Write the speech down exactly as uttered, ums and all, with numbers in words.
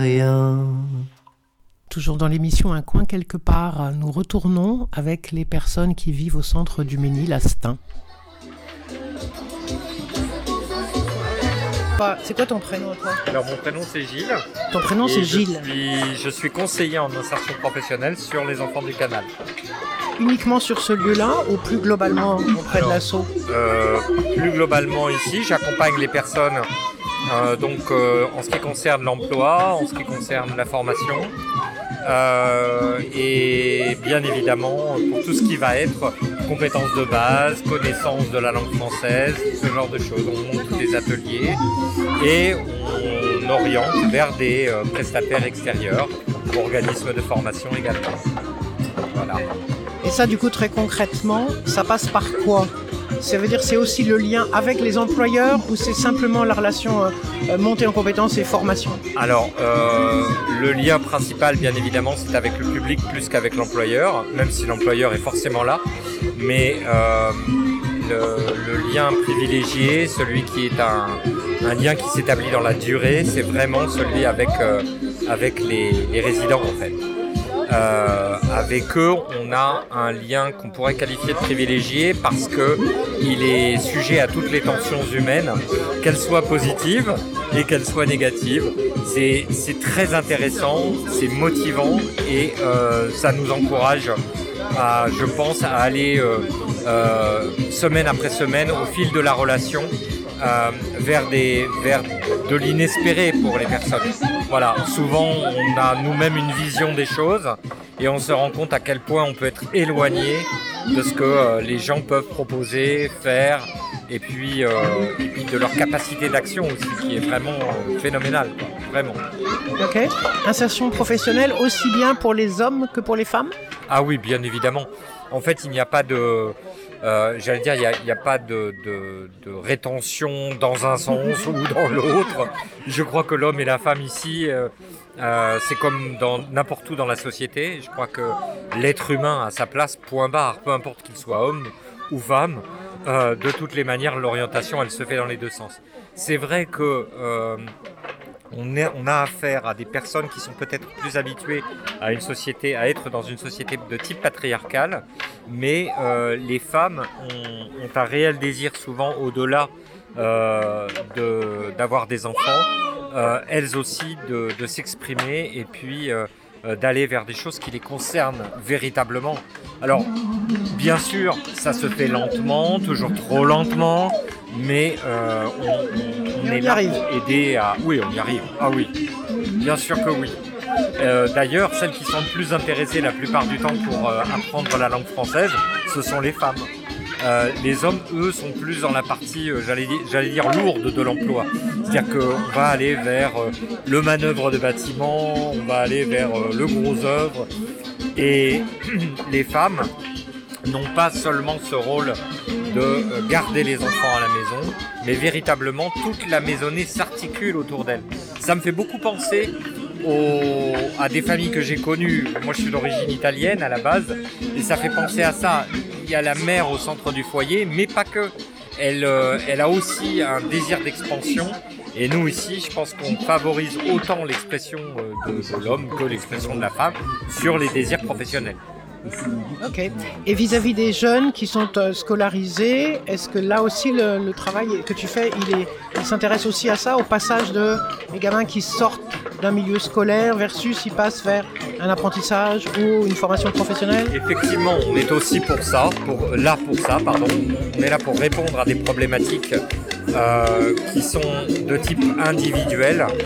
Rien. Toujours dans l'émission Un coin quelque part, nous retournons avec les personnes qui vivent au centre du Mesnil à Stein. C'est quoi ton prénom, toi ? Alors mon prénom c'est Gilles. Ton prénom c'est je Gilles. Suis, je suis conseiller en insertion professionnelle sur les enfants du canal. Uniquement sur ce lieu-là ou plus globalement auprès Alors, de l'asso ? euh, Plus globalement ici, j'accompagne les personnes euh, donc, euh, en ce qui concerne l'emploi, en ce qui concerne la formation. Euh, et bien évidemment pour tout ce qui va être compétences de base, connaissance de la langue française, ce genre de choses. On monte des ateliers et on oriente vers des euh, prestataires extérieurs, organismes de formation également. Voilà. Et ça, du coup, très concrètement, ça passe par quoi ? Ça veut dire c'est aussi le lien avec les employeurs ou c'est simplement la relation euh, montée en compétences et formation ? Alors, euh, le lien principal, bien évidemment, c'est avec le public plus qu'avec l'employeur, même si l'employeur est forcément là. Mais euh, le, le lien privilégié, celui qui est un, un lien qui s'établit dans la durée, c'est vraiment celui avec, euh, avec les, les résidents, en fait. Euh, avec eux, on a un lien qu'on pourrait qualifier de privilégié parce qu'il est sujet à toutes les tensions humaines, qu'elles soient positives et qu'elles soient négatives. C'est, c'est très intéressant, c'est motivant et euh, ça nous encourage, à, je pense, à aller euh, euh, semaine après semaine au fil de la relation euh, vers, des, vers de l'inespéré pour les personnes. Voilà, souvent on a nous-mêmes une vision des choses et on se rend compte à quel point on peut être éloigné de ce que euh, les gens peuvent proposer, faire et puis, euh, et puis de leur capacité d'action aussi qui est vraiment euh, phénoménale, quoi, vraiment. Ok. Insertion professionnelle aussi bien pour les hommes que pour les femmes ? Ah oui, bien évidemment. En fait, il n'y a pas de... Euh, j'allais dire, il n'y a, il a pas de, de, de rétention dans un sens ou dans l'autre. Je crois que l'homme et la femme ici, euh, euh, c'est comme dans n'importe où dans la société. Je crois que l'être humain a sa place, point barre, peu importe qu'il soit homme ou femme. Euh, de toutes les manières, l'orientation, elle se fait dans les deux sens. C'est vrai que... Euh, On, est, on a affaire à des personnes qui sont peut-être plus habituées à une société, à être dans une société de type patriarcal, mais euh, les femmes ont, ont un réel désir souvent au-delà euh, de, d'avoir des enfants, euh, elles aussi de, de s'exprimer et puis euh, d'aller vers des choses qui les concernent véritablement. Alors, bien sûr, ça se fait lentement, toujours trop lentement, mais euh, on, on est là pour aider à... Oui, on y arrive. Ah oui, bien sûr que oui. Euh, d'ailleurs, celles qui sont le plus intéressées la plupart du temps pour euh, apprendre la langue française, ce sont les femmes. Euh, les hommes, eux, sont plus dans la partie, euh, j'allais, j'allais dire, lourde de l'emploi. C'est-à-dire qu'on va aller vers euh, le manœuvre de bâtiment, on va aller vers euh, le gros œuvre. Et les femmes n'ont pas seulement ce rôle de garder les enfants à la maison, mais véritablement toute la maisonnée s'articule autour d'elles. Ça me fait beaucoup penser aux, à des familles que j'ai connues. Moi, je suis d'origine italienne à la base, et ça fait penser à ça. Il y a la mère au centre du foyer, mais pas que. Elle, euh, elle a aussi un désir d'expansion. Et nous ici, je pense qu'on favorise autant l'expression de, de l'homme que l'expression de la femme sur les désirs professionnels. Ok. Et vis-à-vis des jeunes qui sont euh, scolarisés, est-ce que là aussi le, le travail que tu fais, il, est, il s'intéresse aussi à ça, au passage de les gamins qui sortent d'un milieu scolaire versus ils passent vers un apprentissage ou une formation professionnelle ? Effectivement, on est aussi pour ça, pour, là pour ça, pardon. On est là pour répondre à des problématiques euh, qui sont de type individuel.